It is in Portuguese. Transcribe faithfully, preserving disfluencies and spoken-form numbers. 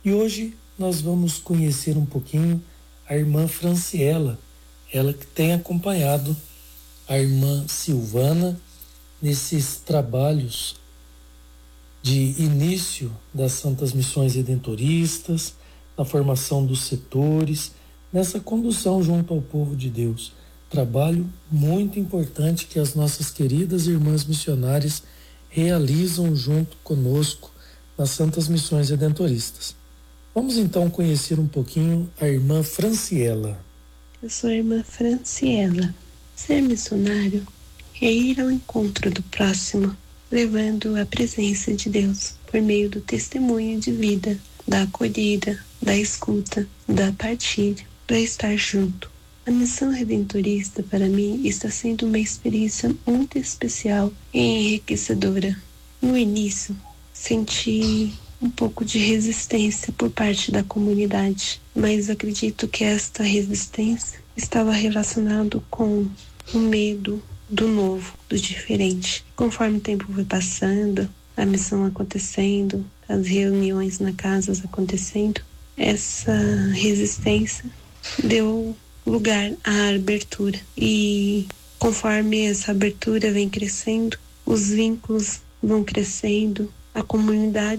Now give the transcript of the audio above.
E hoje nós vamos conhecer um pouquinho a irmã Franciela, ela que tem acompanhado a irmã Silvana nesses trabalhos de início das Santas Missões Redentoristas, na formação dos setores, nessa condução junto ao povo de Deus. Trabalho muito importante que as nossas queridas irmãs missionárias realizam junto conosco nas Santas Missões Redentoristas. Vamos então conhecer um pouquinho a irmã Franciela. Eu sou a irmã Franciela. Ser missionário é ir ao encontro do próximo, levando a presença de Deus por meio do testemunho de vida, da acolhida, da escuta, da partilha, do estar junto. A missão redentorista para mim está sendo uma experiência muito especial e enriquecedora. No início, senti um pouco de resistência por parte da comunidade, mas acredito que esta resistência estava relacionado com o medo do novo, do diferente. Conforme o tempo foi passando, a missão acontecendo, as reuniões na casa acontecendo, essa resistência deu lugar à abertura. E conforme essa abertura vem crescendo, os vínculos vão crescendo, a comunidade